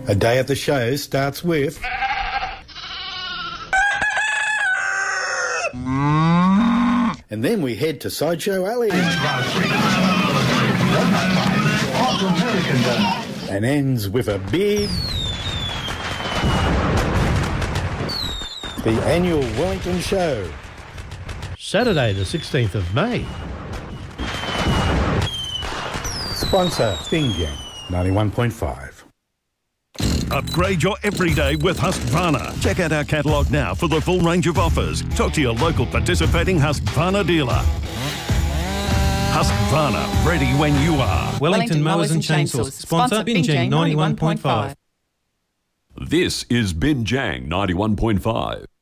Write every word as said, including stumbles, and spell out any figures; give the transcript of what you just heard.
A day at the show starts with... and then we head to Sideshow Alley. And ends with a big... the annual Wellington Show. Saturday the sixteenth of May. Sponsor, Bing Jang, ninety-one point five. Upgrade your everyday with Husqvarna. Check out our catalogue now for the full range of offers. Talk to your local participating Husqvarna dealer. Husqvarna, ready when you are. Wellington, Wellington Mowers and Chainsaws. Sponsor, Bing Jang, ninety-one point five. This is Bin Jang ninety-one point five.